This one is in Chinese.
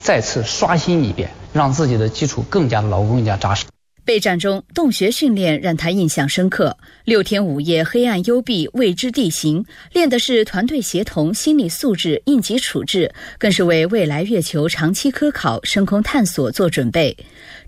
再次刷新一遍，让自己的基础更加牢固、更加扎实。 备战中，洞穴训练让他印象深刻。6天5夜，黑暗幽闭，未知地形，练的是团队协同、心理素质、应急处置，更是为未来月球长期科考、深空探索做准备。